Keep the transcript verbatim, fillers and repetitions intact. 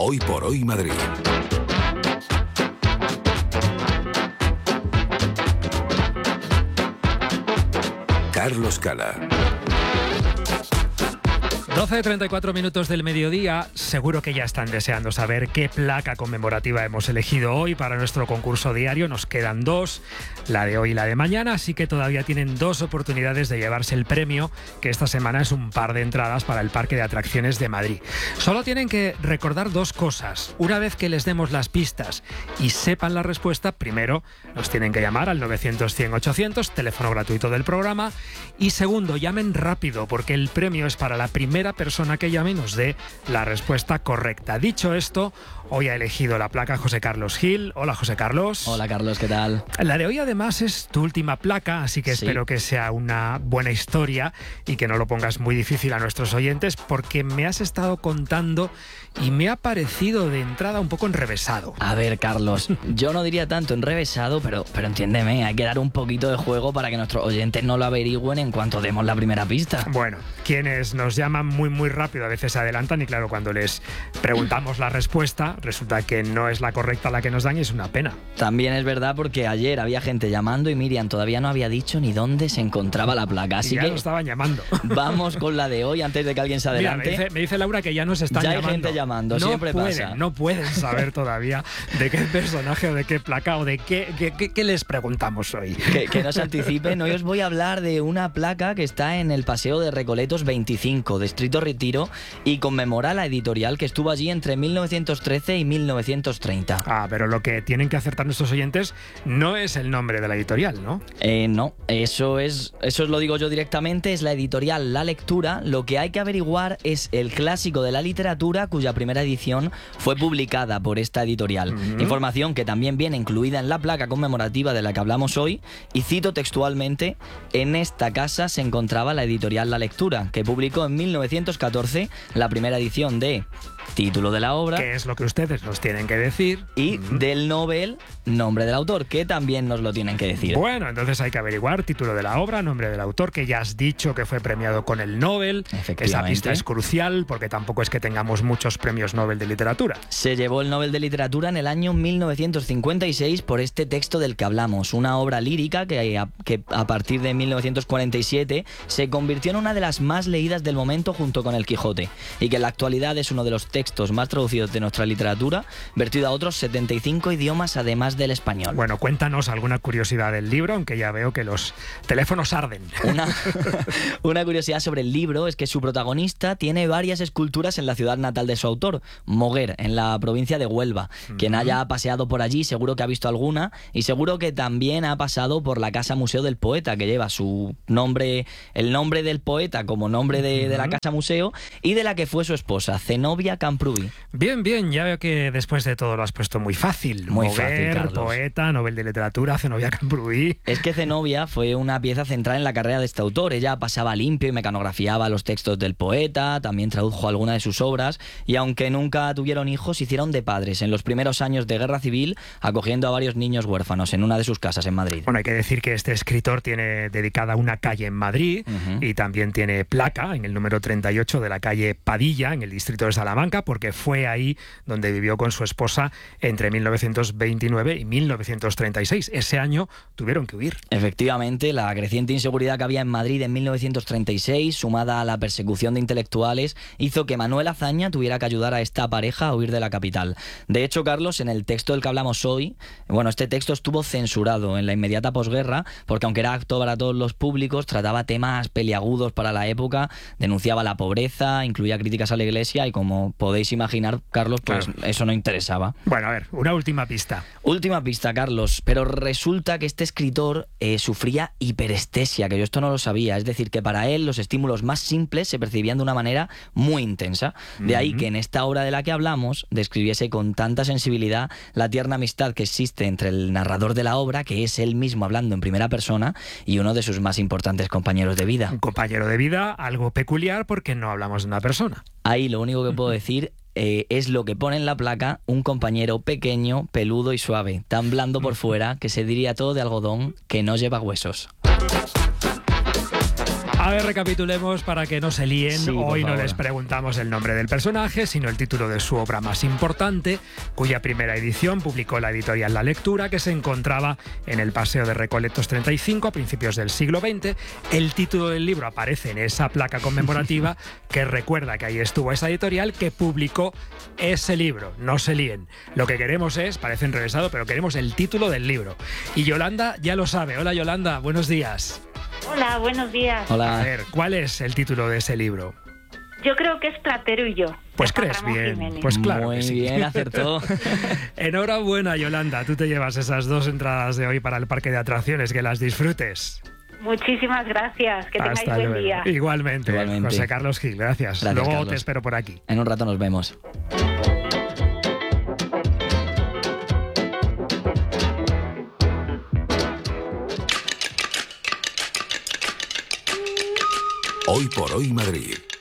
Hoy por Hoy Madrid. Carlos Cala. doce treinta y cuatro minutos del mediodía. Seguro que ya están deseando saber qué placa conmemorativa hemos elegido hoy para nuestro concurso diario. Nos quedan dos, la de hoy y la de mañana, así que todavía tienen dos oportunidades de llevarse el premio, que esta semana es un par de entradas para el Parque de Atracciones de Madrid. Solo tienen que recordar dos cosas. Una vez que les demos las pistas y sepan la respuesta, primero nos tienen que llamar al novecientos cien ochocientos, teléfono gratuito del programa. Y segundo, llamen rápido, porque el premio es para la primera persona que llame y nos dé la respuesta correcta. Dicho esto, hoy ha elegido la placa José Carlos Gil. Hola, José Carlos. Hola, Carlos, ¿qué tal? La de hoy además es tu última placa, así que Sí. espero que sea una buena historia y que no lo pongas muy difícil a nuestros oyentes, porque me has estado contando y me ha parecido de entrada un poco enrevesado. A ver, Carlos, yo no diría tanto enrevesado, pero, pero entiéndeme, hay que dar un poquito de juego para que nuestros oyentes no lo averigüen en cuanto demos la primera pista. Bueno, quienes nos llaman muy muy rápido a veces se adelantan y claro, cuando les preguntamos la respuesta resulta que no es la correcta la que nos dan y es una pena. También es verdad porque ayer había gente llamando y Miriam todavía no había dicho ni dónde se encontraba la placa, así y ya que lo estaban llamando. vamos con la de hoy antes de que alguien se Mira, adelante. me, dice, me dice Laura que ya nos están Ya hay llamando. gente llamando, no siempre pueden, pasa. No pueden saber todavía de qué personaje o de qué placa o de qué, qué, qué, qué les preguntamos hoy. Que, que no se anticipen, hoy os voy a hablar de una placa que está en el Paseo de Recoletos veinticinco, Distrito Retiro, y conmemora la editorial que estuvo allí entre mil novecientos trece y mil novecientos treinta. Ah, pero lo que tienen que acertar nuestros oyentes no es el nombre de la editorial, ¿no? Eh, no, eso es, eso os lo digo yo directamente, es la editorial La Lectura. Lo que hay que averiguar es el clásico de la literatura cuya primera edición fue publicada por esta editorial. Uh-huh. Información que también viene incluida en la placa conmemorativa de la que hablamos hoy, y cito textualmente: en esta casa se encontraba la editorial La Lectura, que publicó en mil novecientos catorce la primera edición de título de la obra, ¿Qué es lo que ustedes nos tienen que decir? y Uh-huh. del novel, nombre del autor, que también nos lo tienen que decir. Bueno, entonces hay que averiguar título de la obra, nombre del autor, que ya has dicho que fue premiado con el Nobel. Efectivamente. Esa pista es crucial porque tampoco es que tengamos muchos premios Nobel de literatura. Se llevó el Nobel de Literatura en el año mil novecientos cincuenta y seis por este texto del que hablamos, una obra lírica que a, que a partir de mil novecientos cuarenta y siete se convirtió en una de las más leídas del momento junto con El Quijote, y que en la actualidad es uno de los textos más traducidos de nuestra literatura, vertido a otros setenta y cinco idiomas además del español. Bueno, cuéntanos alguna curiosidad del libro, aunque ya veo que los teléfonos arden. Una, una curiosidad sobre el libro es que su protagonista tiene varias esculturas en la ciudad natal de su autor, Moguer, en la provincia de Huelva. Uh-huh. Quien haya paseado por allí seguro que ha visto alguna, y seguro que también ha pasado por la Casa Museo del Poeta, que lleva su nombre, el nombre del poeta como nombre de, uh-huh. de la Casa Museo, y de la que fue su esposa, Zenobia Camprubí. Bien, bien, ya veo que después de todo lo has puesto muy fácil. Muy Moguer, fácil, Carlos. poeta, Nobel de literatura, Zenobia Camprubí. Es que Zenobia fue una pieza central en la carrera de este autor. Ella pasaba limpio y mecanografiaba los textos del poeta, también tradujo alguna de sus obras, y aunque nunca tuvieron hijos, hicieron de padres en los primeros años de Guerra Civil, acogiendo a varios niños huérfanos en una de sus casas en Madrid. Bueno, hay que decir que este escritor tiene dedicada una calle en Madrid, uh-huh. y también tiene placa en el número treinta y ocho de la calle Padilla, en el distrito de Salamanca, porque fue ahí donde vivió con su esposa entre mil novecientos veintinueve y mil novecientos treinta y seis. Ese año tuvieron que huir. Efectivamente, la creciente inseguridad que había en Madrid en mil novecientos treinta y seis, sumada a la persecución de intelectuales, hizo que Manuel Azaña tuviera que ayudar a esta pareja a huir de la capital. De hecho, Carlos, en el texto del que hablamos hoy, bueno, este texto estuvo censurado en la inmediata posguerra, porque aunque era apto para todos los públicos, trataba temas peliagudos para la época, denunciaba la pobreza, incluía críticas a la Iglesia, y como podéis imaginar, Carlos, pues claro, eso no interesaba. Bueno, a ver, una última pista. Última pista, Carlos, pero resulta que este escritor eh, sufría hiperestesia, que yo esto no lo sabía, es decir, que para él los estímulos más simples se percibían de una manera muy intensa. De ahí que en esta obra de la que hablamos describiese con tanta sensibilidad la tierna amistad que existe entre el narrador de la obra, que es él mismo hablando en primera persona, y uno de sus más importantes compañeros de vida. Un compañero de vida, algo peculiar porque no hablamos de una persona. Ahí lo único que puedo decir eh, es lo que pone en la placa: un compañero pequeño, peludo y suave, tan blando por fuera que se diría todo de algodón, que no lleva huesos. A ver, recapitulemos para que no se líen. Sí, Hoy no favor. les preguntamos el nombre del personaje, sino el título de su obra más importante, cuya primera edición publicó la editorial La Lectura, que se encontraba en el Paseo de Recoletos treinta y cinco a principios del siglo veinte. El título del libro aparece en esa placa conmemorativa que recuerda que ahí estuvo esa editorial que publicó ese libro. No se líen. Lo que queremos es, parece enrevesado, pero queremos el título del libro. Y Yolanda ya lo sabe. Hola Yolanda, buenos días. Hola, buenos días. Hola. A ver, ¿cuál es el título de ese libro? Yo creo que es Platero y yo. Pues de Juan crees Ramón bien. Jiménez. Pues claro Muy que sí. bien, acertó. Enhorabuena, Yolanda. Tú te llevas esas dos entradas de hoy para el parque de atracciones. Que las disfrutes. Muchísimas gracias. Que tengáis Hasta buen luego. día. Igualmente. Igualmente. José Carlos Gil, gracias. Gracias, Luego Carlos. te espero por aquí. En un rato nos vemos. Hoy por hoy Madrid.